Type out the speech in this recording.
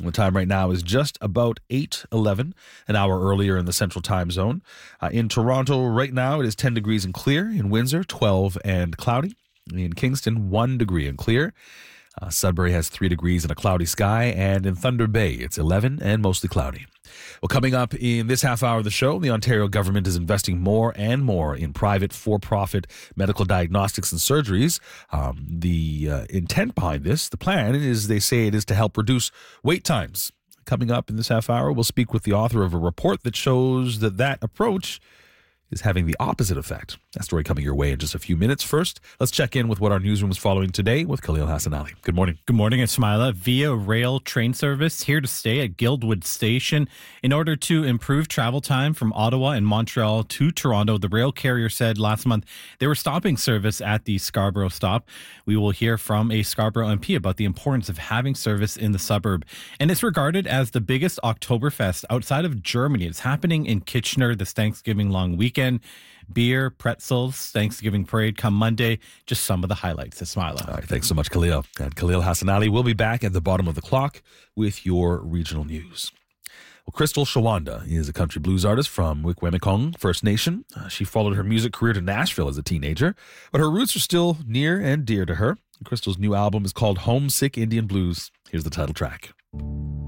The time right now is just about 8:11, an hour earlier in the Central Time Zone. In Toronto right now, it is 10 degrees and clear. In Windsor, 12 and cloudy. In Kingston, 1 degree and clear. Sudbury has 3 degrees and a cloudy sky. And in Thunder Bay, it's 11 and mostly cloudy. Well, coming up in this half hour of the show, the Ontario government is investing more and more in private for-profit medical diagnostics and surgeries. The intent behind this, the plan is, they say it is to help reduce wait times. Coming up in this half hour, we'll speak with the author of a report that shows that approach is having the opposite effect. That story coming your way in just a few minutes. First, let's check in with what our newsroom is following today with Khalil Hassanali. Good morning. Good morning, Ismaila. Via Rail train service here to stay at Guildwood Station. In order to improve travel time from Ottawa and Montreal to Toronto, the rail carrier said last month they were stopping service at the Scarborough stop. We will hear from a Scarborough MP about the importance of having service in the suburb. And it's regarded as the biggest Oktoberfest outside of Germany. It's happening in Kitchener this Thanksgiving long weekend. Beer, pretzels, Thanksgiving parade come Monday. Just some of the highlights. Ismaila. All right, thanks so much, Khalil. And Khalil Hassanali will be back at the bottom of the clock with your regional news. Well, Crystal Shawanda is a country blues artist from Wikwemikong First Nation. She followed her music career to Nashville as a teenager, but her roots are still near and dear to her. Crystal's new album is called Homesick Indian Blues. Here's the title track.